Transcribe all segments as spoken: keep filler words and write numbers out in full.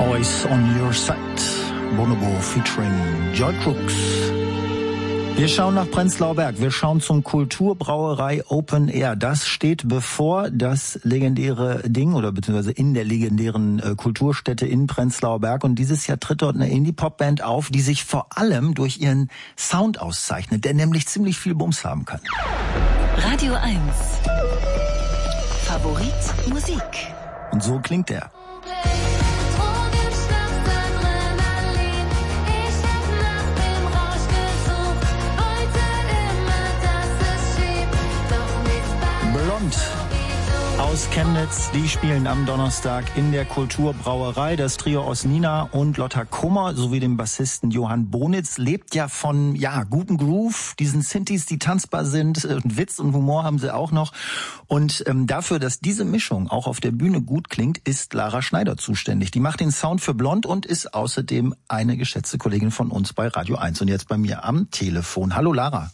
Always on Your Side. Bonobo featuring Joy Crooks. Wir schauen nach Prenzlauer Berg. Wir schauen zum Kulturbrauerei Open Air. Das steht bevor, das legendäre Ding, oder beziehungsweise in der legendären äh, Kulturstätte in Prenzlauer Berg. Und dieses Jahr tritt dort eine Indie-Pop-Band auf, die sich vor allem durch ihren Sound auszeichnet, der nämlich ziemlich viel Bums haben kann. Radio eins. Favorit Musik. Und so klingt er. Aus Chemnitz, die spielen am Donnerstag in der Kulturbrauerei. Das Trio aus Nina und Lotta Kummer sowie dem Bassisten Johann Bonitz lebt ja von ja guten Groove, diesen Synthes, die tanzbar sind, und Witz und Humor haben sie auch noch. Und ähm, dafür, dass diese Mischung auch auf der Bühne gut klingt, ist Lara Schneider zuständig. Die macht den Sound für Blond und ist außerdem eine geschätzte Kollegin von uns bei Radio eins und jetzt bei mir am Telefon. Hallo Lara.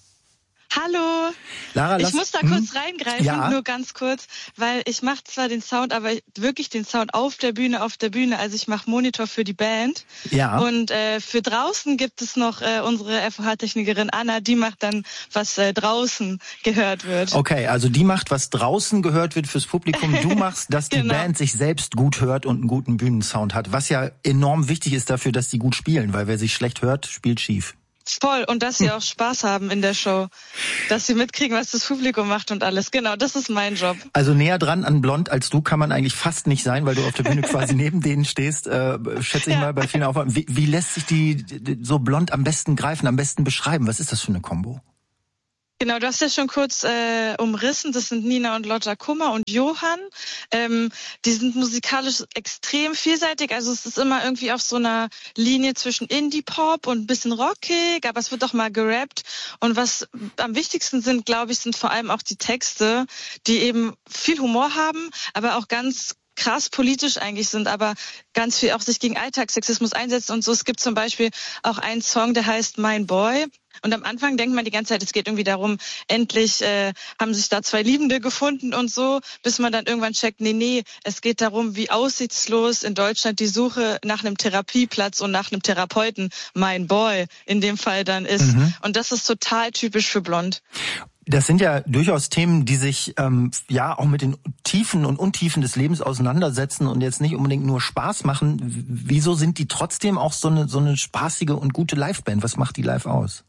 Hallo, Lara, ich lass, muss da hm? kurz reingreifen, ja. nur ganz kurz, weil ich mache zwar den Sound, aber wirklich den Sound auf der Bühne, auf der Bühne, also ich mache Monitor für die Band. Ja. Und äh, für draußen gibt es noch äh, unsere F O H-Technikerin Anna, die macht dann, was äh, draußen gehört wird. Okay, also die macht, was draußen gehört wird fürs Publikum. Du machst, dass die Genau. Band sich selbst gut hört und einen guten Bühnensound hat, was ja enorm wichtig ist dafür, dass die gut spielen, weil wer sich schlecht hört, spielt schief. Voll, und dass sie auch Spaß haben in der Show, dass sie mitkriegen, was das Publikum macht und alles. Genau, das ist mein Job. Also näher dran an Blond als du kann man eigentlich fast nicht sein, weil du auf der Bühne quasi neben denen stehst, äh, schätze ich Ja. mal bei vielen Aufnahmen. Wie, wie lässt sich die so Blond am besten greifen, am besten beschreiben? Was ist das für eine Kombo? Genau, du hast ja schon kurz äh, umrissen, das sind Nina und Lotta Kummer und Johann. Ähm, die sind musikalisch extrem vielseitig, also es ist immer irgendwie auf so einer Linie zwischen Indie-Pop und ein bisschen rockig, aber es wird auch mal gerappt. Und was am wichtigsten sind, glaube ich, sind vor allem auch die Texte, die eben viel Humor haben, aber auch ganz krass politisch eigentlich sind, aber ganz viel auch sich gegen Alltagssexismus einsetzen und so. Es gibt zum Beispiel auch einen Song, der heißt Mein Boy. Und am Anfang denkt man die ganze Zeit, es geht irgendwie darum, endlich äh, haben sich da zwei Liebende gefunden und so, bis man dann irgendwann checkt, nee, nee, es geht darum, wie aussichtslos in Deutschland die Suche nach einem Therapieplatz und nach einem Therapeuten, mein Boy, in dem Fall dann ist. Mhm. Und das ist total typisch für Blond. Das sind ja durchaus Themen, die sich ähm, ja auch mit den Tiefen und Untiefen des Lebens auseinandersetzen und jetzt nicht unbedingt nur Spaß machen. Wieso sind die trotzdem auch so eine so eine spaßige und gute Liveband? Was macht die live aus?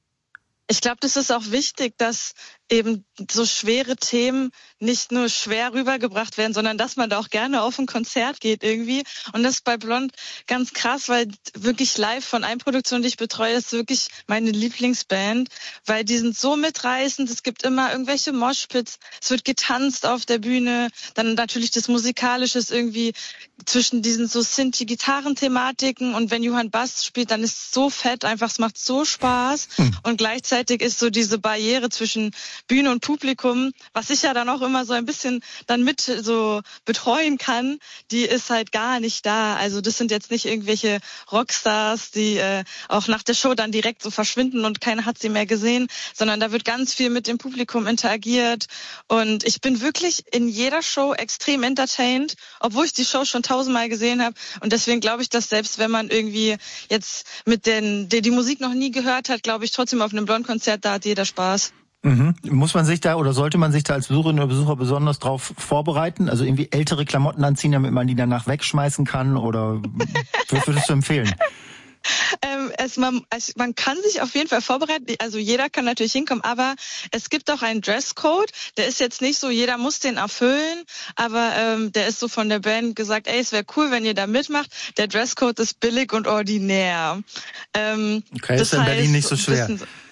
Ich glaube, das ist auch wichtig, dass eben so schwere Themen nicht nur schwer rübergebracht werden, sondern dass man da auch gerne auf ein Konzert geht irgendwie. Und das ist bei Blond ganz krass, weil wirklich live von einer Produktion, die ich betreue, ist wirklich meine Lieblingsband, weil die sind so mitreißend. Es gibt immer irgendwelche Moshpits, es wird getanzt auf der Bühne. Dann natürlich das Musikalische ist irgendwie zwischen diesen so Synthi-Gitarren-Thematiken und wenn Johann Bass spielt, dann ist es so fett, einfach es macht so Spaß. Hm. Und gleichzeitig ist so diese Barriere zwischen Bühne und Publikum, was ich ja dann auch immer so ein bisschen dann mit so betreuen kann, die ist halt gar nicht da. Also das sind jetzt nicht irgendwelche Rockstars, die äh, auch nach der Show dann direkt so verschwinden und keiner hat sie mehr gesehen, sondern da wird ganz viel mit dem Publikum interagiert und ich bin wirklich in jeder Show extrem entertained, obwohl ich die Show schon tausendmal gesehen habe und deswegen glaube ich, dass selbst wenn man irgendwie jetzt mit den, der die Musik noch nie gehört hat, glaube ich trotzdem auf einem Blond-Konzert, da hat jeder Spaß. Mhm. Muss man sich da oder sollte man sich da als Besucherin oder Besucher besonders drauf vorbereiten? Also irgendwie ältere Klamotten anziehen, damit man die danach wegschmeißen kann oder was würdest du empfehlen? Ähm, es, man, es, man kann sich auf jeden Fall vorbereiten, also jeder kann natürlich hinkommen, aber es gibt auch einen Dresscode, der ist jetzt nicht so, jeder muss den erfüllen, aber ähm, der ist so von der Band gesagt, ey, es wäre cool, wenn ihr da mitmacht. Der Dresscode ist billig und ordinär. Ähm, okay, ist in Berlin nicht so schwer.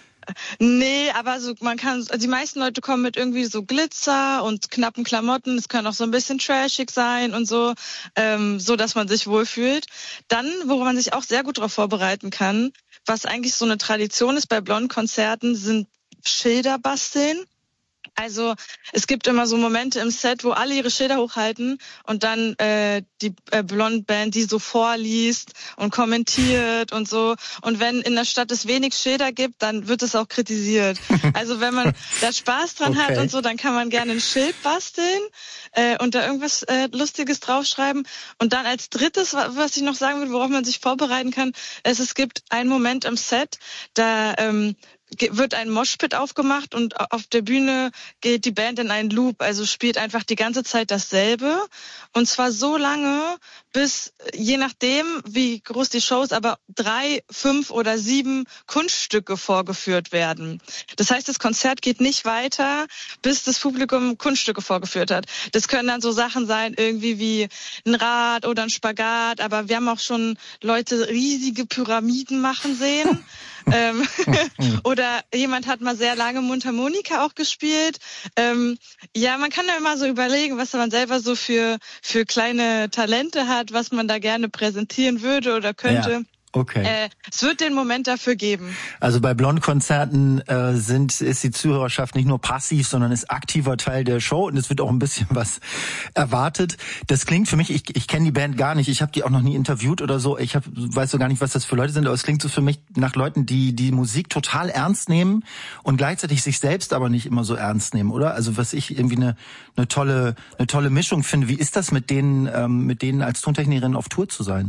Nee, aber so man kann, also die meisten Leute kommen mit irgendwie so Glitzer und knappen Klamotten. Es kann auch so ein bisschen trashig sein und so, ähm, so dass man sich wohlfühlt. Dann, worauf man sich auch sehr gut darauf vorbereiten kann, was eigentlich so eine Tradition ist bei Blond-Konzerten, sind Schilder basteln. Also es gibt immer so Momente im Set, wo alle ihre Schilder hochhalten und dann äh, die äh, Blond-Band die so vorliest und kommentiert und so. Und wenn in der Stadt es wenig Schilder gibt, dann wird es auch kritisiert. Also wenn man da Spaß dran okay. hat und so, dann kann man gerne ein Schild basteln äh, und da irgendwas äh, Lustiges draufschreiben. Und dann als drittes, was ich noch sagen will, worauf man sich vorbereiten kann, ist, es gibt einen Moment im Set, da ähm, wird ein Moshpit aufgemacht und auf der Bühne geht die Band in einen Loop, also spielt einfach die ganze Zeit dasselbe und zwar so lange, bis je nachdem, wie groß die Show ist, aber drei, fünf oder sieben Kunststücke vorgeführt werden. Das heißt, das Konzert geht nicht weiter, bis das Publikum Kunststücke vorgeführt hat. Das können dann so Sachen sein, irgendwie wie ein Rad oder ein Spagat, aber wir haben auch schon Leute riesige Pyramiden machen sehen. ähm, oder jemand hat mal sehr lange Mundharmonika auch gespielt. Ähm, ja, man kann ja immer so überlegen, was man selber so für für kleine Talente hat, was man da gerne präsentieren würde oder könnte. Ja. Okay. Äh, es wird den Moment dafür geben. Also bei Blond-Konzerten äh, sind ist die Zuhörerschaft nicht nur passiv, sondern ist aktiver Teil der Show und es wird auch ein bisschen was erwartet. Das klingt für mich, ich, ich kenne die Band gar nicht, ich habe die auch noch nie interviewt oder so. Ich hab, weiß so gar nicht, was das für Leute sind, aber es klingt so für mich nach Leuten, die die Musik total ernst nehmen und gleichzeitig sich selbst aber nicht immer so ernst nehmen, oder? Also was ich irgendwie eine eine tolle eine tolle Mischung finde. Wie ist das mit denen ähm, mit denen als Tontechnikerin auf Tour zu sein?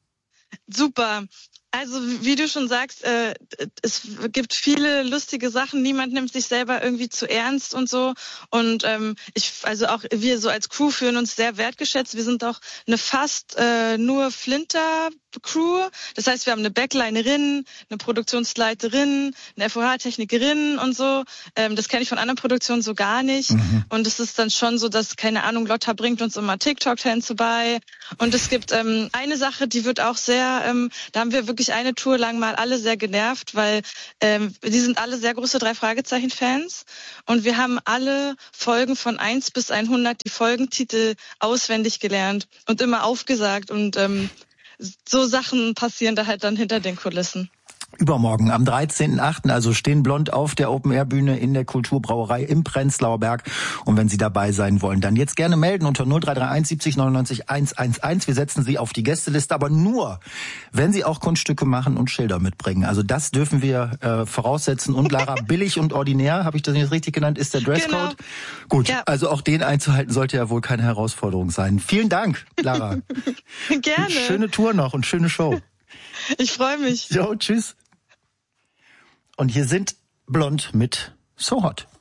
Super. Also wie du schon sagst, äh, es gibt viele lustige Sachen. Niemand nimmt sich selber irgendwie zu ernst und so. Und ähm, ich, also auch wir so als Crew fühlen uns sehr wertgeschätzt. Wir sind auch eine fast äh, nur Flinter-Crew. Das heißt, wir haben eine Backlinerin, eine Produktionsleiterin, eine F O H-Technikerin und so. Ähm, das kenne ich von anderen Produktionen so gar nicht. Mhm. Und es ist dann schon so, dass, keine Ahnung, Lotta bringt uns immer TikTok-Tänze bei. Und es gibt ähm, eine Sache, die wird auch sehr, ähm, da haben wir wirklich eine Tour lang mal alle sehr genervt, weil ähm, die sind alle sehr große Drei-Fragezeichen-Fans und wir haben alle Folgen von eins bis hundert, die Folgentitel auswendig gelernt und immer aufgesagt und ähm, so Sachen passieren da halt dann hinter den Kulissen. Übermorgen am dreizehnten achten also stehen Blond auf der Open-Air-Bühne in der Kulturbrauerei im Prenzlauer Berg. Und wenn Sie dabei sein wollen, dann jetzt gerne melden unter null drei drei eins siebzig neunundneunzig hundertelf. Wir setzen Sie auf die Gästeliste, aber nur, wenn Sie auch Kunststücke machen und Schilder mitbringen. Also das dürfen wir äh, voraussetzen. Und Lara, billig und ordinär, habe ich das jetzt richtig genannt, ist der Dresscode. Genau. Gut, ja. Also auch den einzuhalten sollte ja wohl keine Herausforderung sein. Vielen Dank, Lara. Gerne. Schöne Tour noch und schöne Show. Ich freue mich. Jo, tschüss. Und hier sind Blond mit So Hot.